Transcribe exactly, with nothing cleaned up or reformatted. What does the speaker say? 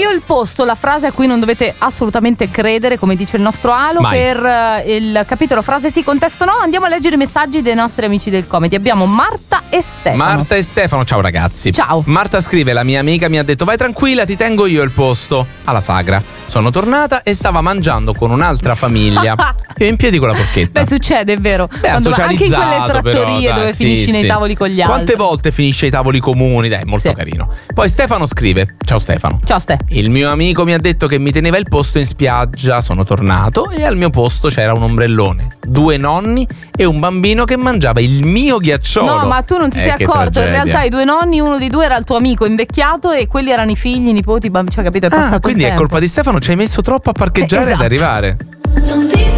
io il posto, la frase a cui non dovete assolutamente credere, come dice il nostro Alo. Mai. Per uh, il capitolo frase sì, contesto no, andiamo a leggere i messaggi dei nostri amici del Comedy. Abbiamo Marta e Stefano. Marta e Stefano, ciao ragazzi. Ciao. Marta scrive: la mia amica mi ha detto vai tranquilla, ti tengo io il posto alla sagra. Sono tornata e stava mangiando con un'altra famiglia. Io in piedi con la porchetta. Beh, succede, è vero. Beh, Quando va- anche in quelle socializzato, trattorie però, dove dai, finisci sì, nei sì. tavoli con gli altri. Quante volte finisce ai tavoli comuni? Dai, è molto Sì. carino. Poi Stefano scrive: ciao Stefano. Ciao Ste. Il mio amico mi ha detto che mi teneva il posto in spiaggia. Sono tornato e al mio posto c'era un ombrellone, due nonni e un bambino che mangiava il mio ghiacciolo. No, ma tu non ti Eh, sei che accorto. tragedia. In realtà i due nonni, uno di due era il tuo amico invecchiato e quelli erano i figli, i nipoti, bambini. Cioè, capito? È passato Ah, quindi il è tempo. colpa di Stefano, ci hai messo troppo a parcheggiare Eh, esatto. ed arrivare.